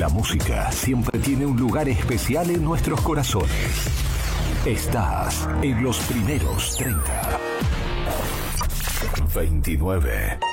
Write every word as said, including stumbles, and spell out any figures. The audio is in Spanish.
La música siempre tiene un lugar especial en nuestros corazones. Estás en los primeros treinta. veintinueve.